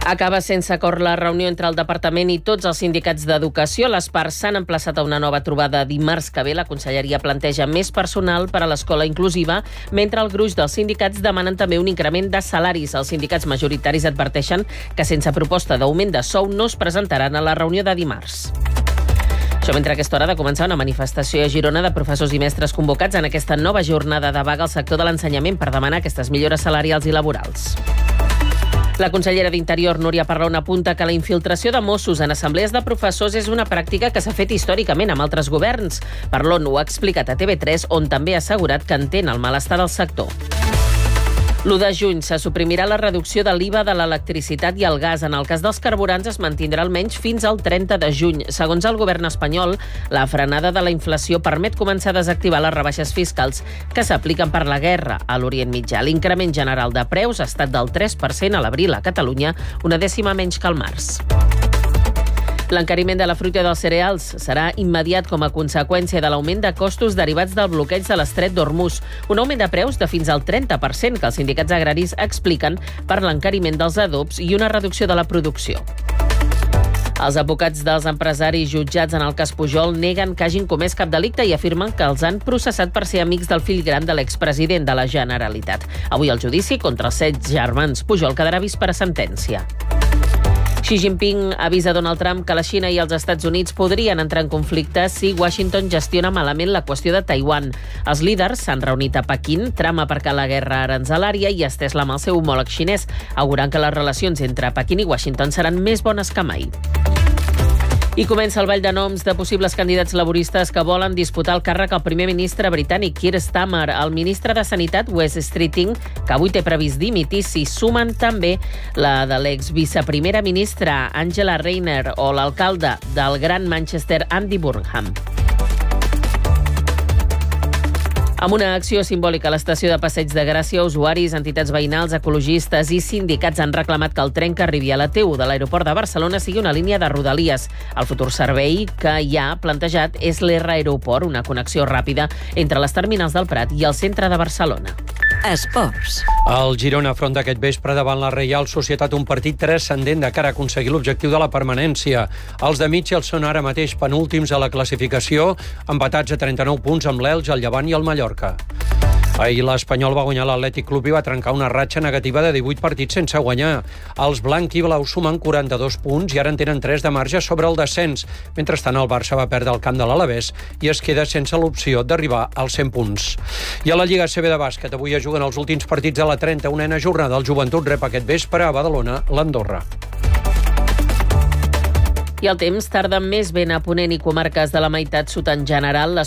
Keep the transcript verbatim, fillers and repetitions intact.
Acaba sense acord la reunió entre el departament i tots els sindicats d'educació. Les parts s'han emplaçat a una nova trobada dimarts que ve. La conselleria planteja més personal per a l'escola inclusiva, mentre el gruix dels sindicats demanen també un increment de salaris. Els sindicats majoritaris adverteixen que sense proposta d'augment de sou no es presentaran a la reunió de dimarts. Això mentre a aquesta hora ha de començar una manifestació a Girona de professors i mestres convocats en aquesta nova jornada de vaga al sector de l'ensenyament per demanar aquestes millores salarials i laborals. La consellera d'Interior, Núria Parlon, apunta que la infiltració de Mossos en assemblees de professors és una pràctica que s'ha fet històricament amb altres governs. Parlon ho ha explicat a T V tres, on també ha assegurat que entén el malestar del sector. l'u de juny se suprimirà la reducció de l'I V A de l'electricitat i el gas. En el cas dels carburants es mantindrà almenys fins al trenta de juny. Segons el govern espanyol, la frenada de la inflació permet començar a desactivar les rebaixes fiscals que s'apliquen per la guerra a l'Orient Mitjà. L'increment general de preus ha estat del tres per cent a l'abril a Catalunya, una dècima menys que al març. L'encariment de la fruita i dels cereals serà immediat com a conseqüència de l'augment de costos derivats del bloqueig de l'estret d'Hormuz. Un augment de preus de fins al trenta per cent que els sindicats agraris expliquen per l'encariment dels adobs i una reducció de la producció. Els advocats dels empresaris jutjats en el cas Pujol neguen que hagin comès cap delicte i afirmen que els han processat per ser amics del fill gran de l'expresident de la Generalitat. Avui el judici contra els set germans Pujol quedarà vist per a sentència. Xi Jinping avisa Donald Trump que la Xina i els Estats Units podrien entrar en conflicte si Washington gestiona malament la qüestió de Taiwan. Els líders s'han reunit a Pequín, trama perquè la guerra aranzelària i estès la mà al seu homòleg xinès, augurant que les relacions entre Pequín i Washington seran més bones que mai. I comença el ball de noms de possibles candidats laboristes que volen disputar el càrrec al primer ministre britànic Keir Starmer. El ministre de Sanitat, Wes Streeting, que avui té previst dimitir, s'hi sumen també la de l'exviceprimera ministra Angela Rayner o l'alcalde del Gran Manchester, Andy Burnham. Amb una acció simbòlica a l'estació de Passeig de Gràcia, usuaris, entitats veïnals, ecologistes i sindicats han reclamat que el tren que arribi a la T u de l'aeroport de Barcelona sigui una línia de Rodalies. El futur servei que hi ha plantejat és l'R Aeroport, una connexió ràpida entre les terminals del Prat i el centre de Barcelona. Esports. El Girona afronta aquest vespre davant la Reial Societat un partit transcendent de cara a aconseguir l'objectiu de la permanència. Els de Mitchell són ara mateix penúltims a la classificació, empatats a trenta-nou punts amb l'Elx, el Llevant i el Mallorca. Ahir l'Espanyol va guanyar l'Atlètic Club i va trencar una ratxa negativa de divuit partits sense guanyar. Els blanc i blau sumen quaranta-dos punts i ara en tenen tres de marge sobre el descens. Mentrestant, el Barça va perdre el camp de l'Alavés i es queda sense l'opció d'arribar als cent punts. I a la Lliga A C B de bàsquet, avui es juguen els últims partits de la trenta-unena jornada. El Joventut rep aquest vespre a Badalona l'Andorra. I el temps tarda més vent a ponent i comarques de la meitat sud en general. Les